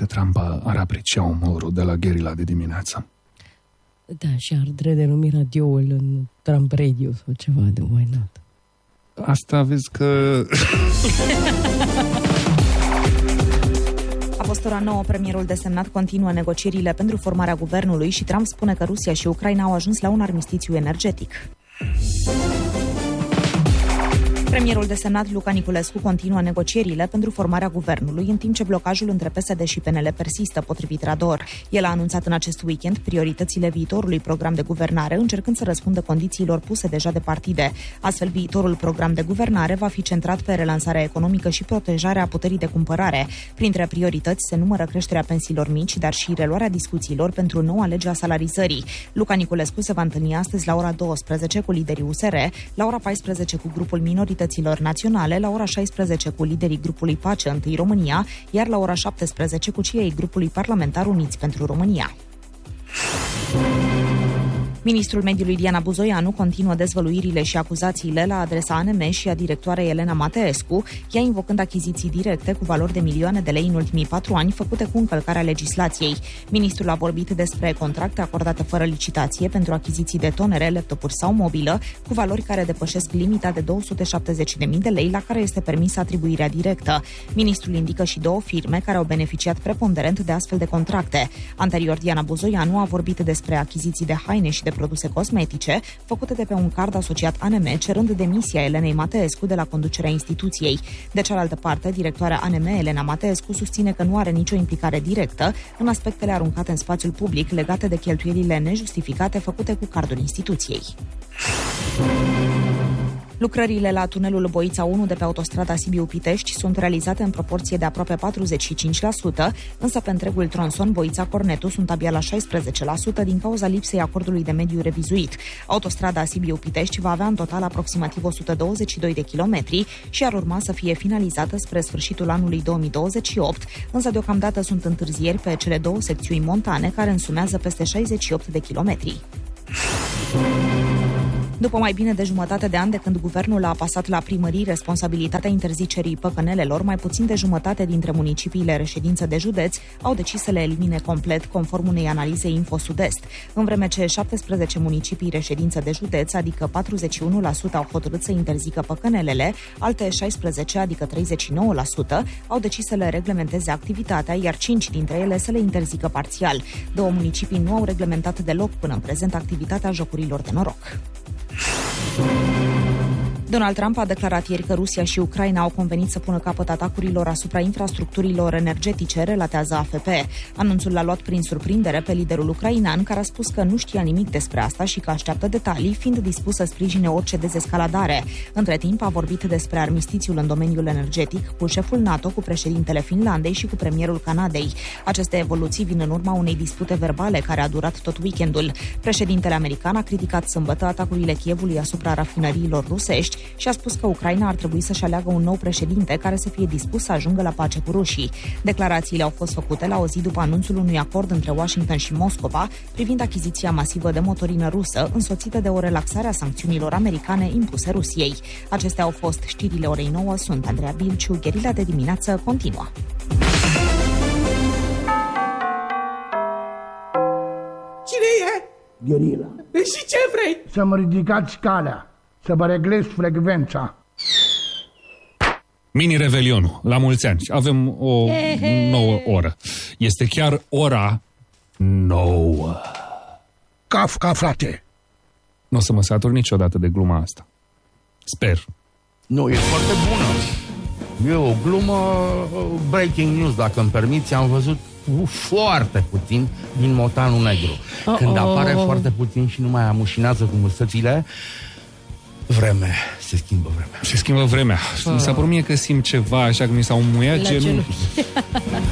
că Trump ar aprecia umorul de la gherila de dimineață. Da, și ar denumi radioul în Trump Radio sau ceva de why not. Asta vezi că... A fost ora 9, premierul desemnat continuă negocierile pentru formarea guvernului și Trump spune că Rusia și Ucraina au ajuns la un armistițiu energetic. Premierul desemnat Luca Niculescu continuă negocierile pentru formarea guvernului, în timp ce blocajul între PSD și PNL persistă, potrivit Rador. El a anunțat în acest weekend prioritățile viitorului program de guvernare, încercând să răspundă condițiilor puse deja de partide. Astfel, viitorul program de guvernare va fi centrat pe relansarea economică și protejarea puterii de cumpărare. Printre priorități se numără creșterea pensiilor mici, dar și reluarea discuțiilor pentru noua lege a salarizării. Luca Niculescu se va întâlni astăzi la ora 12 cu liderii USR, la ora 14 cu grupul minorităților naționale, la ora 16 cu liderii grupului Pace Întâi România, iar la ora 17 cu cei ai grupului parlamentar Uniți pentru România. Ministrul Mediului Diana Buzoianu continuă dezvăluirile și acuzațiile la adresa ANM și a directoarei Elena Mateescu, ea invocând achiziții directe cu valori de milioane de lei în ultimii 4 ani, făcute cu încălcarea legislației. Ministrul a vorbit despre contracte acordate fără licitație pentru achiziții de tonere, laptopuri sau mobilă, cu valori care depășesc limita de 270.000 de lei la care este permisă atribuirea directă. Ministrul indică și 2 firme care au beneficiat preponderent de astfel de contracte. Anterior, Diana Buzoianu a vorbit despre achiziții de haine și de produse cosmetice, făcute de pe un card asociat ANM, cerând demisia Elenei Mateescu de la conducerea instituției. De cealaltă parte, directoarea ANM, Elena Mateescu, susține că nu are nicio implicare directă în aspectele aruncate în spațiul public legate de cheltuielile nejustificate făcute cu cardul instituției. Lucrările la tunelul Boița 1 de pe autostrada Sibiu-Pitești sunt realizate în proporție de aproape 45%, însă pe întregul tronson Boița-Cornetu sunt abia la 16% din cauza lipsei acordului de mediu revizuit. Autostrada Sibiu-Pitești va avea în total aproximativ 122 de kilometri și ar urma să fie finalizată spre sfârșitul anului 2028, însă deocamdată sunt întârzieri pe cele 2 secțiuni montane care însumează peste 68 de kilometri. După mai bine de jumătate de an de când guvernul a pasat la primării responsabilitatea interzicerii păcănelelor, mai puțin de jumătate dintre municipiile reședință de județ au decis să le elimine complet, conform unei analize Info Sud-Est. În vreme ce 17 municipii reședință de județ, adică 41%, au hotărât să interzică păcănelele, alte 16, adică 39%, au decis să le reglementeze activitatea, iar 5 dintre ele să le interzică parțial. 2 municipii nu au reglementat deloc până în prezent activitatea jocurilor de noroc. Donald Trump a declarat ieri că Rusia și Ucraina au convenit să pună capăt atacurilor asupra infrastructurilor energetice, relatează AFP. Anunțul l-a luat prin surprindere pe liderul ucrainean, care a spus că nu știa nimic despre asta și că așteaptă detalii, fiind dispus să sprijine orice dezescaladare. Între timp a vorbit despre armistițiul în domeniul energetic cu șeful NATO, cu președintele Finlandei și cu premierul Canadei. Aceste evoluții vin în urma unei dispute verbale care a durat tot weekendul. Președintele american a criticat sâmbătă atacurile Kievului asupra rafinăriilor rusești și a spus că Ucraina ar trebui să-și aleagă un nou președinte care să fie dispus să ajungă la pace cu rușii. Declarațiile au fost făcute la o zi după anunțul unui acord între Washington și Moscova privind achiziția masivă de motorină rusă, însoțită de o relaxare a sancțiunilor americane impuse Rusiei. Acestea au fost știrile orei 9, sunt Andreea Bilciu, Gherila de dimineață continuă. Cine e? Gherila. Și ce vrei? Să-mi ridicați calea, să vă reglez frecvența. Mini-revelionul, la mulți ani. Avem o nouă oră. Este chiar ora 9. Kafka, frate. Nu o să mă satur niciodată de gluma asta. Sper. Nu, e foarte bună. E o glumă breaking news, dacă îmi permiți. Am văzut foarte puțin din Motanul Negru. Când apare foarte puțin și nu mai amușinează cu mustățile, se schimbă vremea. Se schimbă vremea. Mi s-a părut mie că simt ceva, așa că mi s-a umuiat genunchi.